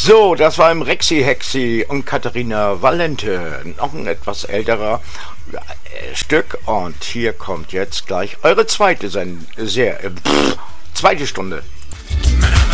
So, das war im Rexy Hexy und Katharina Valente, noch ein etwas älterer Stück. Und hier kommt jetzt gleich eure zweite Stunde.